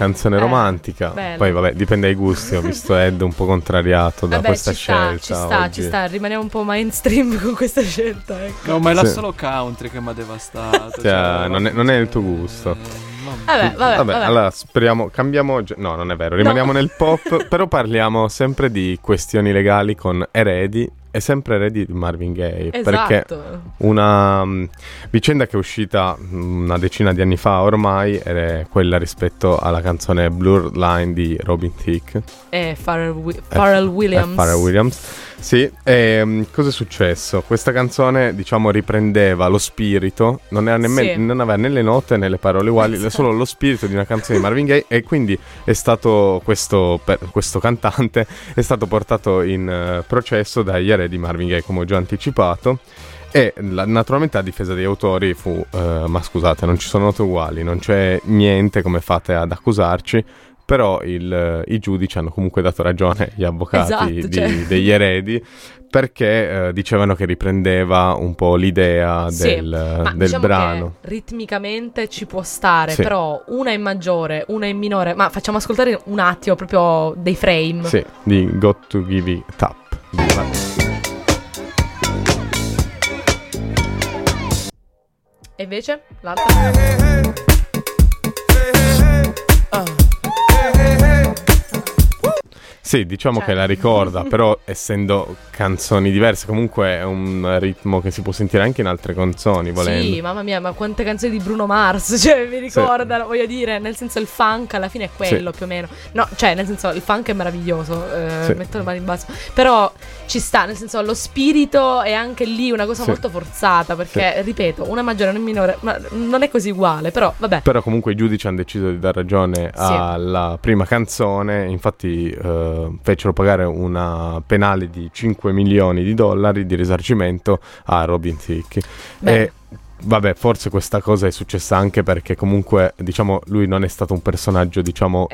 canzone romantica. Bello. Poi vabbè, dipende dai gusti. Ho visto Ed un po' contrariato da questa scelta. Ci sta, rimaniamo un po' mainstream con questa scelta, ecco. No, ma è la solo country che mi ha devastato. Cioè, non è il tuo gusto. Vabbè. Allora speriamo, cambiamo. No, non è vero, rimaniamo nel pop. Però parliamo sempre di questioni legali con Eredi. È sempre Eredi di Marvin Gaye. Esatto. Perché una vicenda che è uscita una decina di anni fa ormai è quella rispetto alla canzone Blurred Line di Robin Thicke e Pharrell Williams. Sì, cosa è successo? Questa canzone, diciamo, riprendeva lo spirito, non aveva né le note né le parole uguali, solo lo spirito di una canzone di Marvin Gaye, e quindi è stato questo cantante è stato portato in processo dagli eredi di Marvin Gaye, come ho già anticipato. E naturalmente a difesa degli autori fu ma scusate, non ci sono note uguali, non c'è niente, come fate ad accusarci? Però i giudici hanno comunque dato ragione agli avvocati degli eredi, perché dicevano che riprendeva un po' l'idea del diciamo brano. Che ritmicamente ci può stare, però una è maggiore, una è minore. Ma facciamo ascoltare un attimo proprio dei frame. Sì, di Got to Give It Up. E invece l'altra. Sì, diciamo che la ricorda, però essendo canzoni diverse, comunque è un ritmo che si può sentire anche in altre canzoni, volendo. Sì, mamma mia, ma quante canzoni di Bruno Mars, cioè mi ricordano, voglio dire, nel senso il funk alla fine è quello più o meno. No, cioè nel senso il funk è meraviglioso, metto le mani in basso, però ci sta, nel senso lo spirito è anche lì una cosa molto forzata, perché ripeto, una maggiore e una minore, ma non è così uguale, però vabbè. Però comunque i giudici hanno deciso di dar ragione alla prima canzone, infatti fecero pagare una penale di $5 milioni di risarcimento a Robin Thicke. E vabbè, forse questa cosa è successa anche perché comunque, diciamo, lui non è stato un personaggio, diciamo,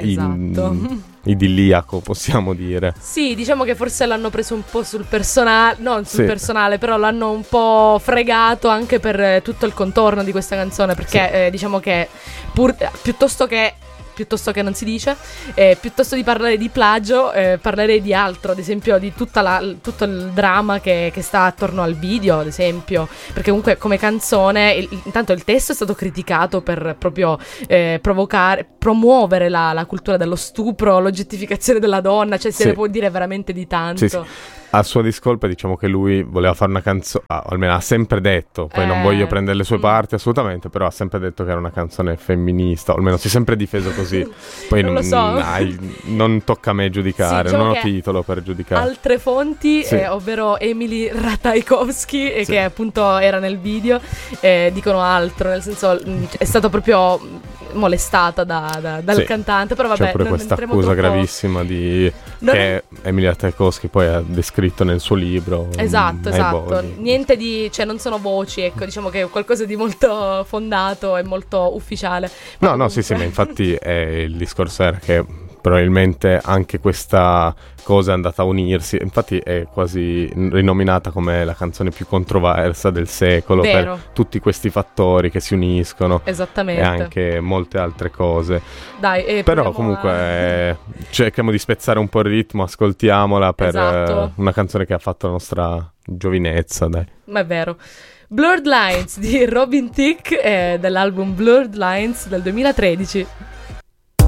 idilliaco, possiamo dire. Sì, diciamo che forse l'hanno preso un po' sul personale, non sul personale, però l'hanno un po' fregato anche per tutto il contorno di questa canzone, perché diciamo che piuttosto che non si dice, piuttosto di parlare di plagio, parlerei di altro, ad esempio di tutto il dramma che sta attorno al video, ad esempio, perché comunque come canzone intanto il testo è stato criticato per proprio promuovere la cultura dello stupro, l'oggettificazione della donna, cioè se ne può dire veramente di tanto. Sì. A sua discolpa, diciamo che lui voleva fare una canzone, almeno ha sempre detto, poi non voglio prendere le sue parti assolutamente, però ha sempre detto che era una canzone femminista, o almeno si è sempre difeso così. Poi non lo so. Non tocca a me giudicare, diciamo non ho titolo per giudicare. Altre fonti, ovvero Emily Ratajkowski, che appunto era nel video, dicono altro, nel senso è stato proprio molestata dal cantante, però vabbè, c'è pure questa accusa gravissima che Emily Ratajkowski poi ha descritto nel suo libro. Esatto. Niente di, cioè non sono voci, ecco, diciamo che è qualcosa di molto fondato e molto ufficiale. No, comunque... sì, ma infatti il discorso era che probabilmente anche questa cosa è andata a unirsi, infatti è quasi rinominata come la canzone più controversa del secolo. Vero. Per tutti questi fattori che si uniscono. Esattamente. E anche molte altre cose. Dai, però comunque cerchiamo di spezzare un po' il ritmo, ascoltiamola per una canzone che ha fatto la nostra giovinezza, dai. Ma è vero. Blurred Lines di Robin Thicke, dell'album Blurred Lines del 2013.